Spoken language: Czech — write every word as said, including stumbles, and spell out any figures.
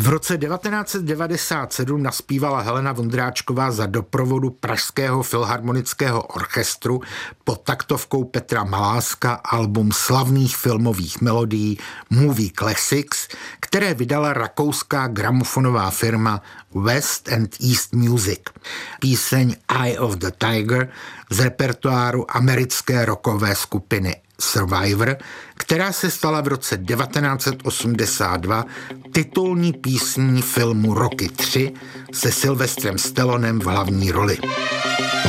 V roce devatenáct set devadesát sedm naspívala Helena Vondráčková za doprovodu Pražského filharmonického orchestru pod taktovkou Petra Maláska album slavných filmových melodií Movie Classics, které vydala rakouská gramofonová firma West and East Music. Píseň Eye of the Tiger z repertoáru americké rockové skupiny Survivor, která se stala v roce devatenáct set osmdesát dva titulní písní filmu Rocky tři se Sylvestrem Stallonem v hlavní roli.